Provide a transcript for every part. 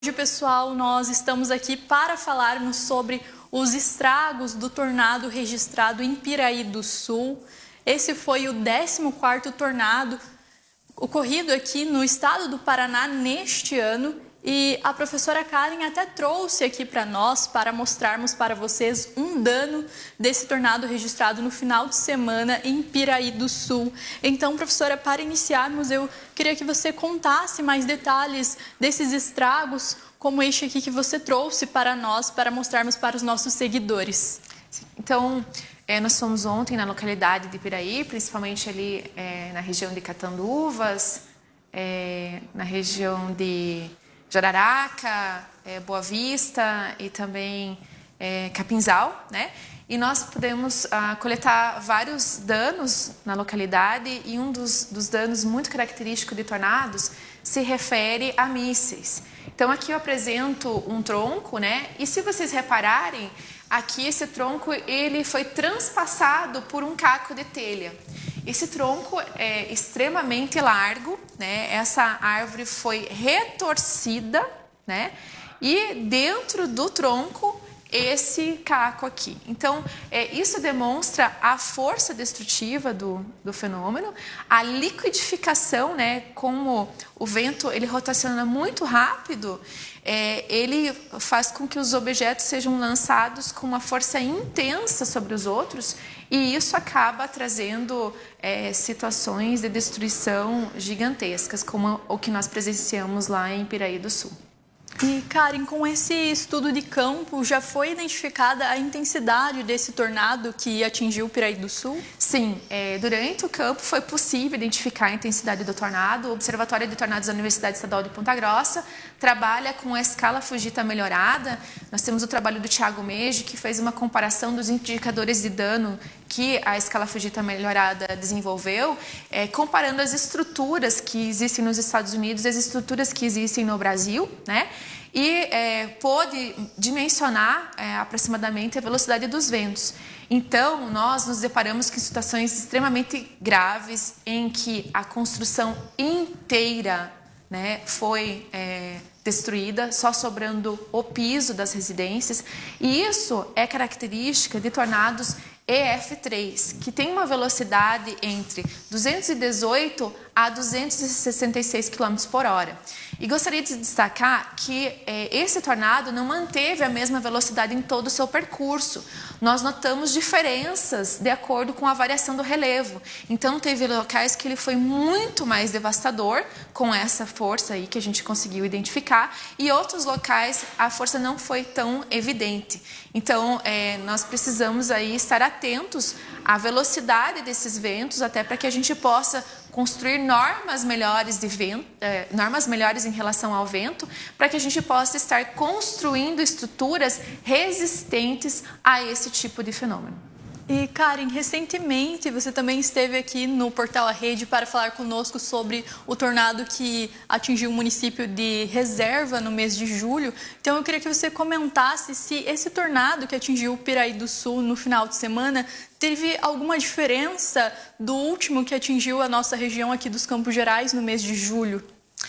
Hoje, pessoal, nós estamos aqui para falarmos sobre os estragos do tornado registrado em Piraí do Sul. Esse foi o 14º tornado ocorrido aqui no estado do Paraná neste ano. E a professora Karen até trouxe aqui para nós, para mostrarmos para vocês um dano desse tornado registrado no final de semana em Piraí do Sul. Então, professora, para iniciarmos, eu queria que você contasse mais detalhes desses estragos, como este aqui que você trouxe para nós, para mostrarmos para os nossos seguidores. Então, nós fomos ontem na localidade de Piraí, principalmente ali na região de Catanduvas, na região de Jararaca, Boa Vista e também Capinzal, né? E nós pudemos coletar vários danos na localidade e um dos danos muito característico de tornados se refere a mísseis. Então aqui eu apresento um tronco, né? E se vocês repararem, aqui esse tronco ele foi transpassado por um caco de telha. Esse tronco é extremamente largo, né? Essa árvore foi retorcida, né? E dentro do tronco esse caco aqui. Então, isso demonstra a força destrutiva do fenômeno, a liquidificação, né? Como o vento ele rotaciona muito rápido, ele faz com que os objetos sejam lançados com uma força intensa sobre os outros e isso acaba trazendo situações de destruição gigantescas, como o que nós presenciamos lá em Piraí do Sul. E, Karen, com esse estudo de campo, já foi identificada a intensidade desse tornado que atingiu Piraí do Sul? Sim, durante o campo foi possível identificar a intensidade do tornado. O Observatório de Tornados da Universidade Estadual de Ponta Grossa trabalha com a escala Fujita melhorada. Nós temos o trabalho do Thiago Meji, que fez uma comparação dos indicadores de dano que a escala Fujita melhorada desenvolveu, comparando as estruturas que existem nos Estados Unidos e as estruturas que existem no Brasil, né? E pôde dimensionar aproximadamente a velocidade dos ventos. Então, nós nos deparamos com situações extremamente graves em que a construção inteira, né, foi destruída, só sobrando o piso das residências. E isso é característica de tornados EF3, que tem uma velocidade entre 218 a 266 km por hora. E gostaria de destacar que esse tornado não manteve a mesma velocidade em todo o seu percurso. Nós notamos diferenças de acordo com a variação do relevo. Então, teve locais que ele foi muito mais devastador, com essa força aí que a gente conseguiu identificar, e outros locais a força não foi tão evidente. Então, nós precisamos aí estar atentos à velocidade desses ventos, até para que a gente possa construir normas melhores de vento, normas melhores em relação ao vento, para que a gente possa estar construindo estruturas resistentes a esse tipo de fenômeno. E, Karen, recentemente você também esteve aqui no Portal A Rede para falar conosco sobre o tornado que atingiu o município de Reserva no mês de julho. Então, eu queria que você comentasse se esse tornado que atingiu o Piraí do Sul no final de semana teve alguma diferença do último que atingiu a nossa região aqui dos Campos Gerais no mês de julho.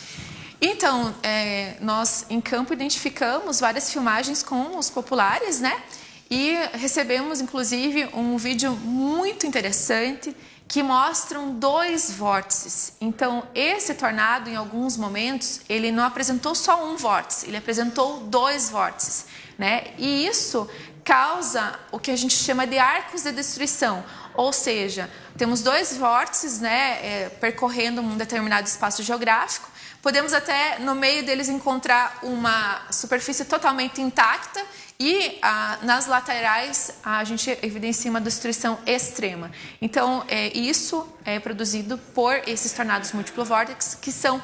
Então, nós em campo identificamos várias filmagens com os populares, né? E recebemos, inclusive, um vídeo muito interessante que mostram dois vórtices. Então, esse tornado, em alguns momentos, ele não apresentou só um vórtice, ele apresentou dois vórtices, né? E isso causa o que a gente chama de arcos de destruição, ou seja, temos dois vórtices, né, percorrendo um determinado espaço geográfico. Podemos até, no meio deles, encontrar uma superfície totalmente intacta e nas laterais a gente evidencia uma destruição extrema. Então, isso é produzido por esses tornados múltiplo vórtice que são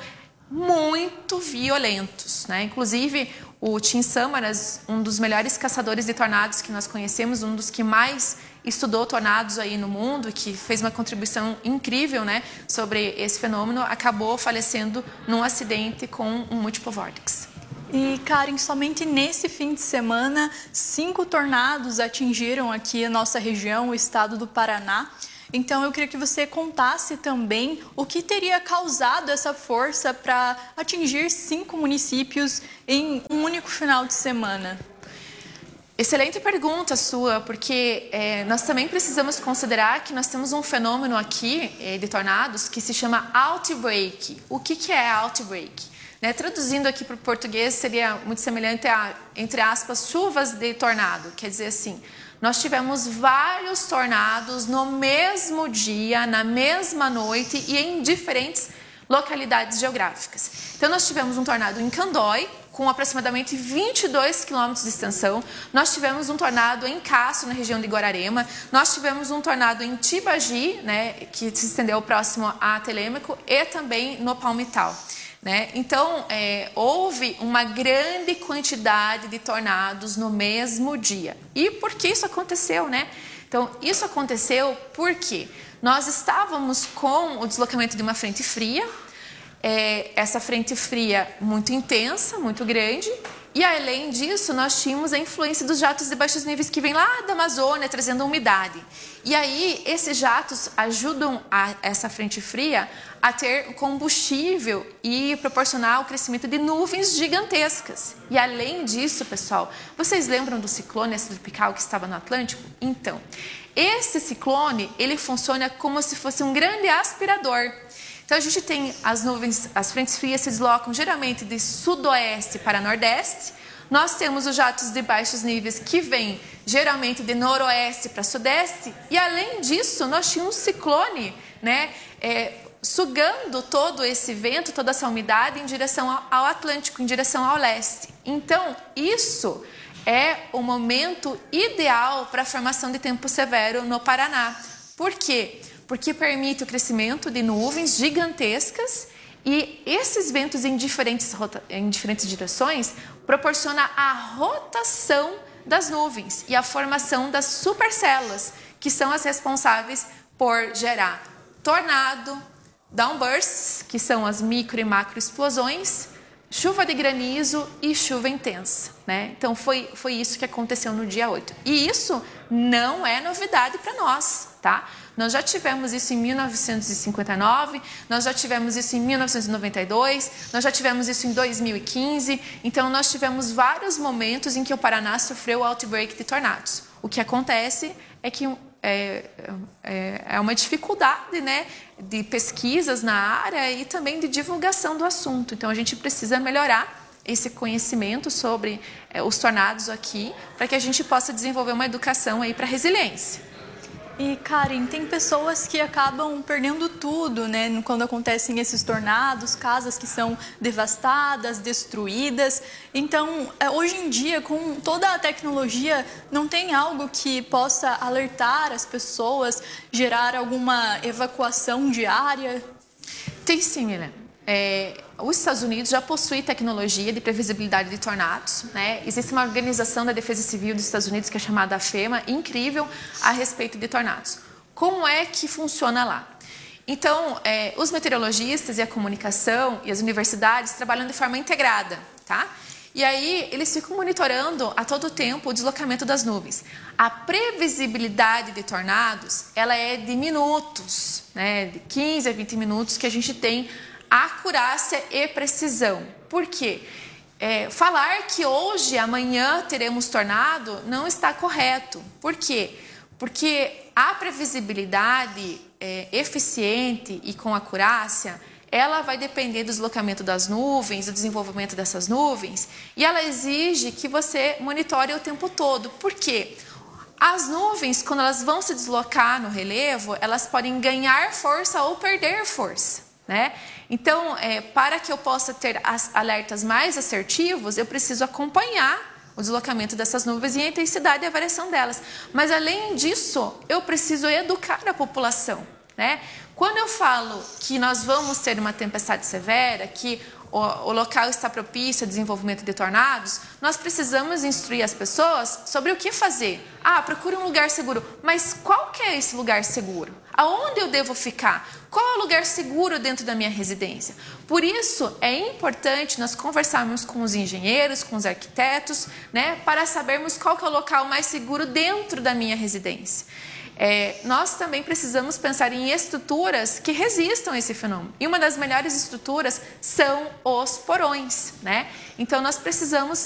muito violentos, né? Inclusive, o Tim Samaras, um dos melhores caçadores de tornados que nós conhecemos, um dos que mais estudou tornados aí no mundo, que fez uma contribuição incrível, né, sobre esse fenômeno, acabou falecendo num acidente com um múltiplo vórtice. E, Karen, somente nesse fim de semana, 5 tornados atingiram aqui a nossa região, o estado do Paraná. Então eu queria que você contasse também o que teria causado essa força para atingir 5 municípios em um único final de semana. Excelente pergunta sua, porque nós também precisamos considerar que nós temos um fenômeno aqui de tornados que se chama outbreak. O que é outbreak? Traduzindo aqui para o português, seria muito semelhante a, entre aspas, chuvas de tornado. Quer dizer assim, nós tivemos vários tornados no mesmo dia, na mesma noite e em diferentes localidades geográficas. Então, nós tivemos um tornado em Candói, com aproximadamente 22 quilômetros de extensão. Nós tivemos um tornado em Caço, na região de Guararema. Nós tivemos um tornado em Tibagi, que se estendeu próximo a Telêmaco, e também no Palmital. Então, houve uma grande quantidade de tornados no mesmo dia. E por que isso aconteceu, Então, isso aconteceu porque nós estávamos com o deslocamento de uma frente fria, essa frente fria muito intensa, muito grande, e além disso nós tínhamos a influência dos jatos de baixos níveis que vêm lá da Amazônia trazendo umidade. E aí esses jatos ajudam essa frente fria a ter combustível e proporcionar o crescimento de nuvens gigantescas. E além disso, pessoal, vocês lembram do ciclone tropical que estava no Atlântico? Então, esse ciclone, ele funciona como se fosse um grande aspirador. Então, a gente tem as nuvens, as frentes frias se deslocam geralmente de sudoeste para nordeste. Nós temos os jatos de baixos níveis que vêm geralmente de noroeste para sudeste. E, além disso, nós tínhamos um ciclone, sugando todo esse vento, toda essa umidade em direção ao Atlântico, em direção ao leste. Então, isso é o momento ideal para a formação de tempo severo no Paraná. Por quê? Porque permite o crescimento de nuvens gigantescas e esses ventos em diferentes direções proporcionam a rotação das nuvens e a formação das supercélulas, que são as responsáveis por gerar tornado, downbursts, que são as micro e macro explosões, chuva de granizo e chuva intensa. Então foi isso que aconteceu no dia 8. E isso não é novidade para nós, tá? Nós já tivemos isso em 1959, nós já tivemos isso em 1992, nós já tivemos isso em 2015. Então, nós tivemos vários momentos em que o Paraná sofreu outbreak de tornados. O que acontece é que é uma dificuldade, de pesquisas na área e também de divulgação do assunto. Então, a gente precisa melhorar esse conhecimento sobre os tornados aqui, para que a gente possa desenvolver uma educação aí para resiliência. E, Karen, tem pessoas que acabam perdendo tudo, quando acontecem esses tornados, casas que são devastadas, destruídas. Então, hoje em dia, com toda a tecnologia, não tem algo que possa alertar as pessoas, gerar alguma evacuação diária? Tem sim, Milena. Os Estados Unidos já possuem tecnologia de previsibilidade de tornados. Existe uma organização da Defesa Civil dos Estados Unidos que é chamada FEMA, incrível, a respeito de tornados. Como é que funciona lá? Então, os meteorologistas e a comunicação e as universidades trabalham de forma integrada, tá? E aí, eles ficam monitorando a todo tempo o deslocamento das nuvens. A previsibilidade de tornados, ela é de minutos, de 15 a 20 minutos que a gente tem acurácia e precisão. Por quê? Falar que hoje, amanhã teremos tornado não está correto. Por quê? Porque a previsibilidade eficiente e com acurácia, ela vai depender do deslocamento das nuvens, do desenvolvimento dessas nuvens, e ela exige que você monitore o tempo todo. Por quê? As nuvens, quando elas vão se deslocar no relevo, elas podem ganhar força ou perder força. Então, para que eu possa ter alertas mais assertivos, eu preciso acompanhar o deslocamento dessas nuvens e a intensidade e a variação delas. Mas, além disso, eu preciso educar a população. Quando eu falo que nós vamos ter uma tempestade severa, que o local está propício ao desenvolvimento de tornados, nós precisamos instruir as pessoas sobre o que fazer. Procure um lugar seguro. Mas qual que é esse lugar seguro? Aonde eu devo ficar? Qual é o lugar seguro dentro da minha residência? Por isso, é importante nós conversarmos com os engenheiros, com os arquitetos, para sabermos qual que é o local mais seguro dentro da minha residência. nós também precisamos pensar em estruturas que resistam a esse fenômeno. E uma das melhores estruturas são os porões, né? Então, nós precisamos